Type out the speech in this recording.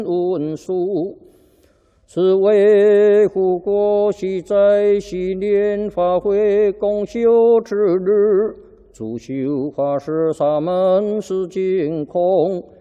文书，是维护国玺在昔年法会公休之日，主修法师沙门是净空。